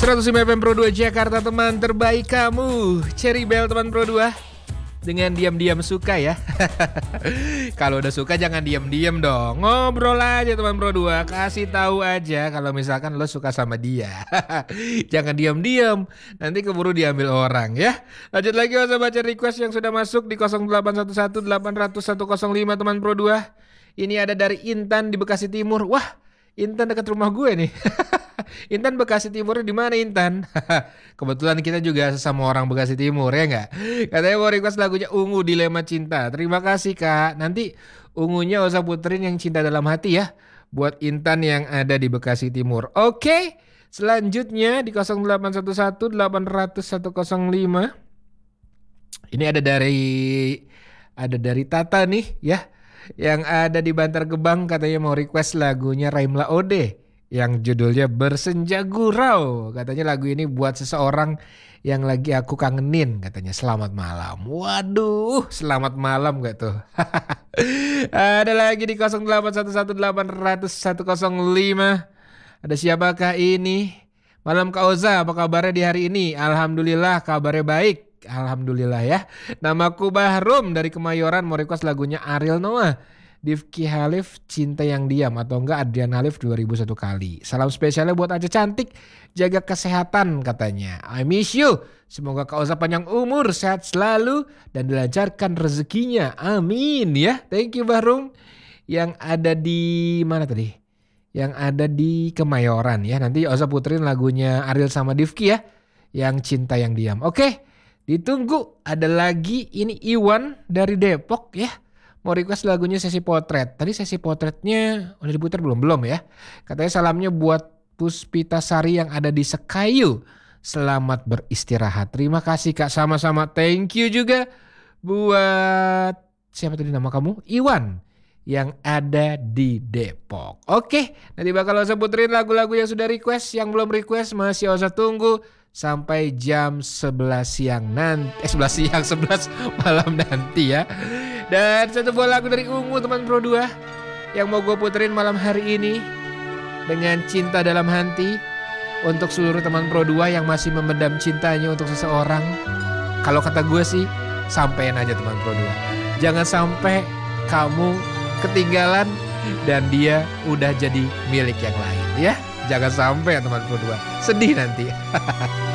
105 FM Pro 2 Jakarta, teman terbaik kamu. Cherry Bell teman Pro 2. Dengan diam-diam suka ya. Kalau udah suka jangan diam-diam dong. Ngobrol aja teman Pro 2. Kasih tahu aja kalau misalkan lo suka sama dia. Jangan diam-diam. Nanti keburu diambil orang ya. Lanjut lagi, usah baca request yang sudah masuk di 0811 800 105 teman Pro 2. Ini ada dari Intan di Bekasi Timur. Wah, Intan dekat rumah gue nih. Intan Bekasi Timur di mana Intan? Kebetulan kita juga sesama orang Bekasi Timur ya nggak? Katanya mau request lagunya Ungu Dilema Cinta. Terima kasih Kak. Nanti ungunya usah puterin yang Cinta Dalam Hati ya. Buat Intan yang ada di Bekasi Timur. Oke. Selanjutnya di 0811 800 105. Ini ada dari Tata nih ya. Yang ada di Bantar Gebang, katanya mau request lagunya Raimla Ode yang judulnya Bersenja Gurau. Katanya lagu ini buat seseorang yang lagi aku kangenin. Katanya selamat malam. Waduh, selamat malam gak tuh? Ada lagi di 0811 800 105. Ada siapakah ini? Malam Kak Oza, apa kabarnya di hari ini? Alhamdulillah kabarnya baik. Alhamdulillah ya. Namaku Bahrum dari Kemayoran, mau request lagunya Ariel Noah, Difki Halif, Cinta Yang Diam, atau enggak Adrian Halif 2001 kali. Salam spesialnya buat Aca cantik, jaga kesehatan katanya. I miss you. Semoga Kak Oza panjang umur, sehat selalu dan dilancarkan rezekinya. Amin ya. Thank you Bahrum. Yang ada di mana tadi? Yang ada di Kemayoran ya. Nanti Oza puterin lagunya Ariel sama Difki ya, yang Cinta Yang Diam. Oke. Ditunggu, ada lagi ini Iwan dari Depok ya. Mau request lagunya Sesi Potret. Tadi Sesi Potretnya udah diputar belum ya. Katanya salamnya buat Puspita Sari yang ada di Sekayu. Selamat beristirahat. Terima kasih Kak, sama-sama. Thank you juga buat siapa tadi nama kamu? Iwan yang ada di Depok. Oke, nanti bakal Oza puterin lagu-lagu yang sudah request. Yang belum request masih Oza tunggu sampai jam 11 siang nanti. 11 malam nanti ya. Dan satu buah lagu dari Ungu teman Pro 2 yang mau gue puterin malam hari ini dengan Cinta Dalam Hati. Untuk seluruh teman Pro 2 yang masih memendam cintanya untuk seseorang, kalau kata gue sih sampein aja teman Pro 2. Jangan sampai kamu ketinggalan dan dia udah jadi milik yang lain ya. Jangan sampai ya teman Pro 2. Sedih nanti.